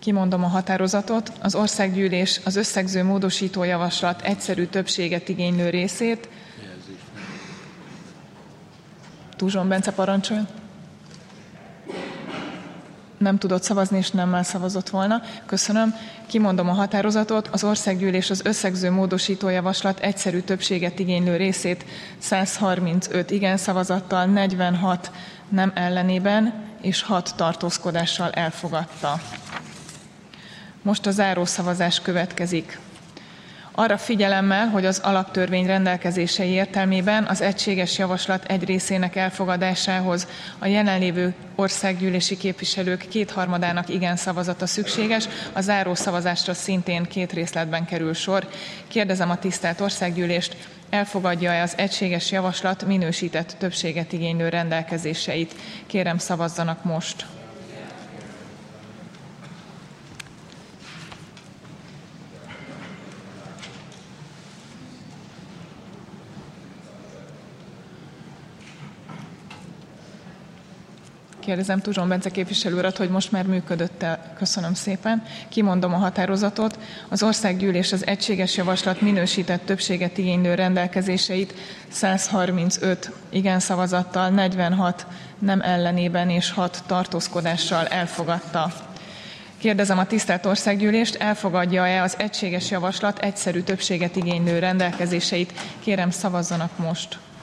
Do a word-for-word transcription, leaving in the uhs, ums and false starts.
Kimondom a határozatot. Az országgyűlés az összegző módosító javaslat egyszerű többséget igénylő részét. Tuzson Bence parancsol. Nem tudott szavazni, és nemmel szavazott volna. Köszönöm. Kimondom a határozatot. Az országgyűlés az összegző módosító javaslat egyszerű többséget igénylő részét száz harmincöt igen szavazattal, negyvenhat nem ellenében és hat tartózkodással elfogadta. Most a zárószavazás következik. Arra figyelemmel, hogy az alaptörvény rendelkezései értelmében az egységes javaslat egy részének elfogadásához a jelenlévő országgyűlési képviselők kétharmadának igen szavazata szükséges, a zárószavazásra szintén két részletben kerül sor. Kérdezem a tisztelt országgyűlést, elfogadja-e az egységes javaslat minősített többséget igénylő rendelkezéseit? Kérem, szavazzanak most! Kérdezem Tuzson Bence képviselő urat, hogy most már működött-e. Köszönöm szépen. Kimondom a határozatot. Az országgyűlés az egységes javaslat minősített többséget igénylő rendelkezéseit száz harmincöt igen szavazattal, negyvenhat nem ellenében és hat tartózkodással elfogadta. Kérdezem a tisztelt országgyűlést, elfogadja-e az egységes javaslat egyszerű többséget igénylő rendelkezéseit? Kérem, szavazzanak most.